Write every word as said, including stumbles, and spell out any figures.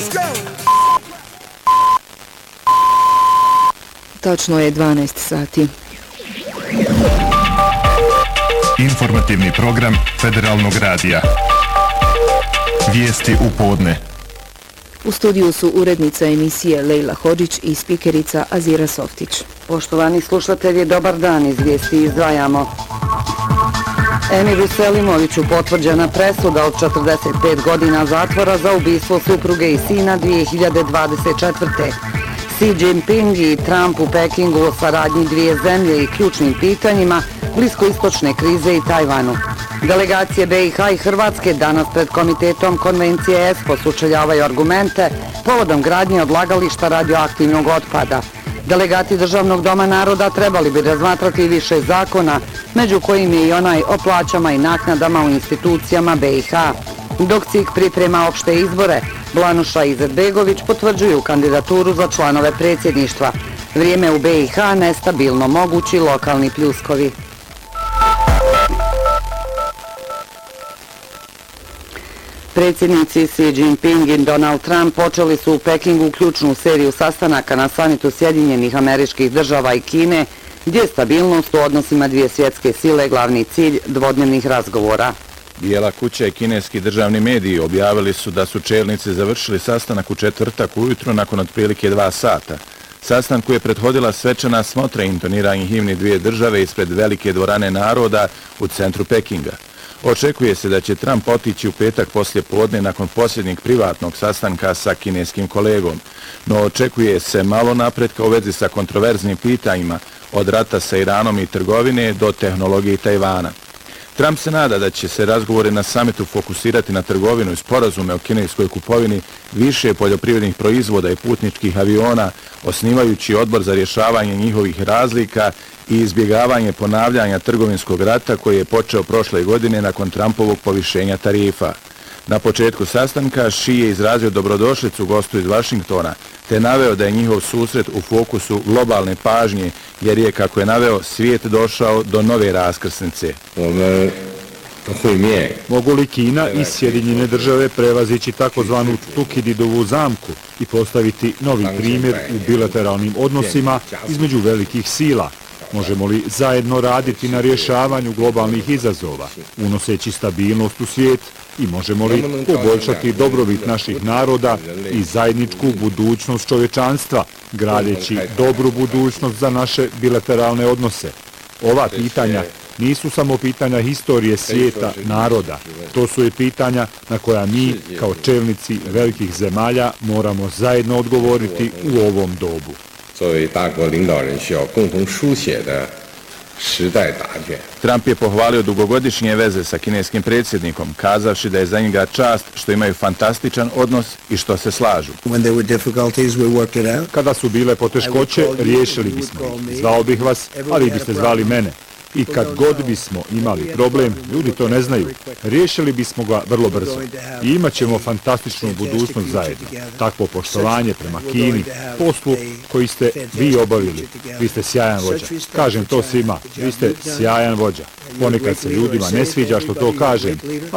Tačno je dvanaest sati. Informativni program Federalnog radija. Vijesti u podne. U studiju su urednica emisije Lejla Hodžić i spikerica Azira Softić. Poštovani slušatelji, dobar dan, iz vijesti izdvajamo. Emiru Selimoviću potvrđena presuda od četrdeset pet godina zatvora za ubistvo supruge i sina dvije hiljade dvadeset četvrte. Xi Jinping i Trump u Pekingu o saradnji dvije zemlje i ključnim pitanjima bliskoistočne krize i Tajvanu. Delegacije B i H i Hrvatske danas pred komitetom konvencije ESPO sučeljavaju argumente povodom gradnje odlagališta radioaktivnog otpada. Delegati Državnog doma naroda trebali bi razmatrati više zakona, među kojim je i onaj o plaćama i naknadama u institucijama B i H. Dok C I K priprema opšte izbore, Blanuša i Izetbegović potvrđuju kandidaturu za članove predsjedništva. Vrijeme u B i H nestabilno, mogući lokalni pljuskovi. Predsjednici Xi Jinping i Donald Trump počeli su u Pekingu ključnu seriju sastanaka na samitu Sjedinjenih Američkih Država i Kine, gdje je stabilnost u odnosima dvije svjetske sile glavni cilj dvodnevnih razgovora. Bijela kuća i kineski državni mediji objavili su da su čelnici završili sastanak u četvrtak ujutro nakon otprilike dva sata. Sastanku je prethodila svečana smotra i intoniranje himni dvije države ispred velike dvorane naroda u centru Pekinga. Očekuje se da će Trump otići u petak poslje podne nakon posljednjeg privatnog sastanka sa kineskim kolegom, no očekuje se malo napretka u vezi sa kontroverznim pitanjima od rata sa Iranom i trgovine do tehnologije Tajvana. Trump se nada da će se razgovori na samitu fokusirati na trgovinu i sporazume o kineskoj kupovini više poljoprivrednih proizvoda i putničkih aviona, osnivajući odbor za rješavanje njihovih razlika i izbjegavanje ponavljanja trgovinskog rata koji je počeo prošle godine nakon Trumpovog povišenja tarifa. Na početku sastanka Xi je izrazio dobrodošlicu gostu iz Vašingtona, te naveo da je njihov susret u fokusu globalne pažnje, jer je, kako je naveo, svijet došao do nove raskrsnice. Mogu li Kina i Sjedinjene države prevazići takozvanu Tukididovu zamku i postaviti novi primjer u bilateralnim odnosima između velikih sila? Možemo li zajedno raditi na rješavanju globalnih izazova, unoseći stabilnost u svijet, i možemo li poboljšati dobrobit naših naroda i zajedničku budućnost čovječanstva, gradeći dobru budućnost za naše bilateralne odnose? Ova pitanja nisu samo pitanja historije svijeta, naroda. To su i pitanja na koja mi, kao čelnici velikih zemalja, moramo zajedno odgovoriti u ovom dobu. Trump je pohvalio dugogodišnje veze sa kineskim predsjednikom, kazavši da je za njega čast što imaju fantastičan odnos i što se slažu. Kada su bile poteškoće, riješili bismo ih. Zvao bih vas, ali biste zvali mene. I kad god bismo imali problem, ljudi to ne znaju, riješili bismo ga vrlo brzo. I imat ćemo fantastičnu budućnost zajedno. Takvo poštovanje prema Kini, poslu koji ste vi obavili. Vi ste sjajan vođa. Kažem to svima, vi ste sjajan vođa. Ponekad se ljudima ne sviđa što to kažem,